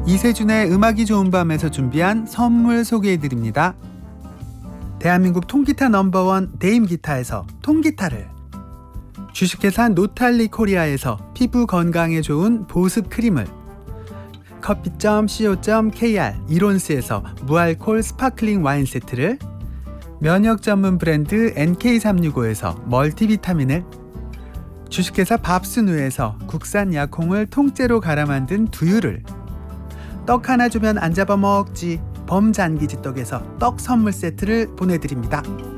이세준의 음악이 좋은 밤에서 준비한 선물 소개해드립니다. 대한민국 통기타 넘버원 데임기타에서 통기타를, 주식회사 노탈리 코리아에서 피부 건강에 좋은 보습 크림을, 커피.co.kr 이론스에서 무알콜 스파클링 와인 세트를, 면역 전문 브랜드 NK365에서 멀티비타민을, 주식회사 밥순우에서 국산 약콩을 통째로 갈아 만든 두유를, 떡 하나 주면 안 잡아먹지 범잔기지 떡에서 떡 선물 세트를 보내드립니다.